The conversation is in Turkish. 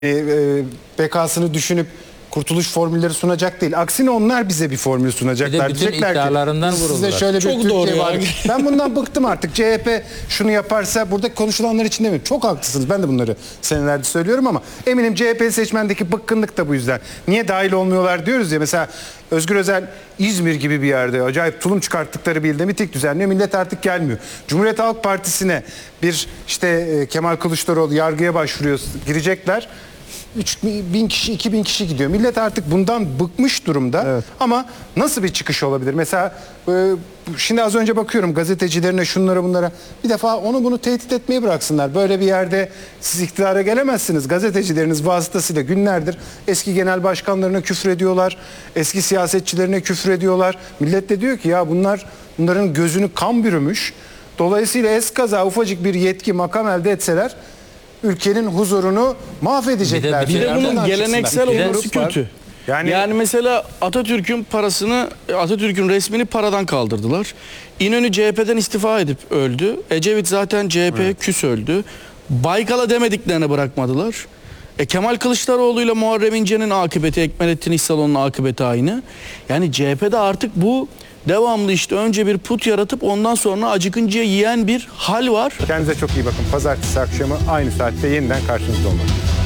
bekasını düşünüp kurtuluş formülleri sunacak değil. Aksine onlar bize bir formül sunacaklar. Bir de bütün iddialarından size vuruldular. şöyle bir Çok Türkiye doğru var. ya. Ben bundan bıktım artık. CHP şunu yaparsa burada konuşulanlar için demiyorum. Çok haklısınız. Ben de bunları senelerde söylüyorum ama eminim CHP seçmendeki bıkkınlık da bu yüzden. Niye dahil olmuyorlar diyoruz ya. Mesela Özgür Özel İzmir gibi bir yerde acayip tulum çıkarttıkları bir ilde miting düzenliyor. Millet artık gelmiyor. Cumhuriyet Halk Partisi'ne bir Kemal Kılıçdaroğlu yargıya başvuruyor. Girecekler. 3.000 kişi, 2.000 kişi gidiyor. Millet artık bundan bıkmış durumda. Evet. Ama nasıl bir çıkış olabilir? Mesela şimdi az önce bakıyorum gazetecilerine, şunlara bunlara. Bir defa onu bunu tehdit etmeyi bıraksınlar. Böyle bir yerde siz iktidara gelemezsiniz. Gazetecileriniz vasıtasıyla günlerdir eski genel başkanlarına küfür ediyorlar. Eski siyasetçilerine küfür ediyorlar. Millet de diyor ki ya bunların gözünü kan bürümüş. Dolayısıyla eskaza ufacık bir yetki, makam elde etseler ülkenin huzurunu mahvedecekler. Bir de bunun geleneksel Bir de olması grup var. kötü. Yani Mesela Atatürk'ün resmini paradan kaldırdılar. İnönü CHP'den istifa edip öldü. Ecevit zaten CHP'ye küs öldü. Baykal'a demediklerini bırakmadılar. Kemal Kılıçdaroğlu ile Muharrem İnce'nin akıbeti, Ekmelettin İhsaloğlu'nun akıbeti aynı. Yani CHP'de artık bu devamlı işte önce bir put yaratıp ondan sonra acıkınca yiyen bir hal var. kendinize çok iyi bakın. Pazartesi akşamı aynı saatte yeniden karşınızda olmak.